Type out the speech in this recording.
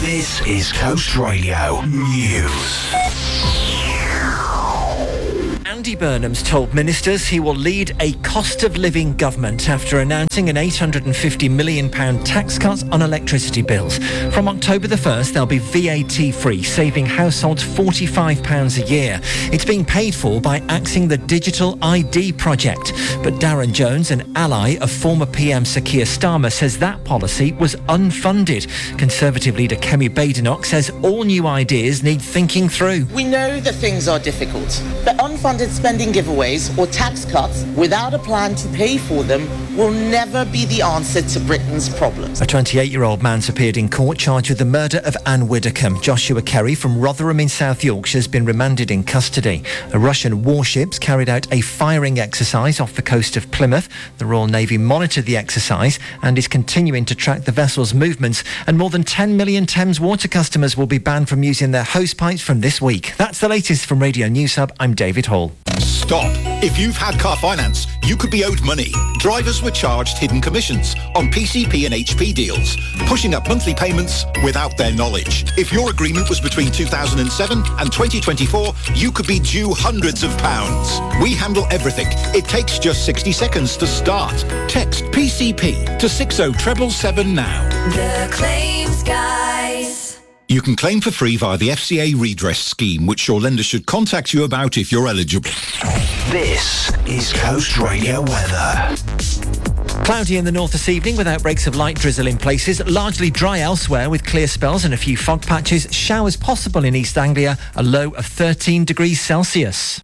This is Coast Radio News. Andy Burnham's told ministers he will lead a cost-of-living government after announcing an £850 million tax cut on electricity bills. From October the 1st, they'll be VAT-free, saving households £45 a year. It's being paid for by axing the Digital ID project. But Darren Jones, an ally of former PM Sir Keir Starmer, says that policy was unfunded. Conservative leader Kemi Badenoch says all new ideas need thinking through. We know that things are difficult, but unfunded spending giveaways or tax cuts without a plan to pay for them will never be the answer to Britain's problems. A 28-year-old man's appeared in court charged with the murder of Anne Widdecombe. Joshua Kerry from Rotherham in South Yorkshire has been remanded in custody. A Russian warships carried out a firing exercise off the coast of Plymouth. The Royal Navy monitored the exercise and is continuing to track the vessel's movements. And more than 10 million Thames Water customers will be banned from using their hosepipes from this week. That's the latest from Radio News Hub. I'm David Hall. Stop. If you've had car finance, you could be owed money. Drivers were charged hidden commissions on PCP and HP deals, pushing up monthly payments without their knowledge. If your agreement was between 2007 and 2024, you could be due hundreds of pounds. We handle everything. It takes just 60 seconds to start. Text PCP to 60777 now. The Claims Guys. You can claim for free via the FCA redress scheme, which your lender should contact you about if you're eligible. This is Coast Radio weather. Cloudy in the north this evening with outbreaks of light drizzle in places. Largely dry elsewhere with clear spells and a few fog patches. Showers possible in East Anglia. A low of 13 degrees Celsius.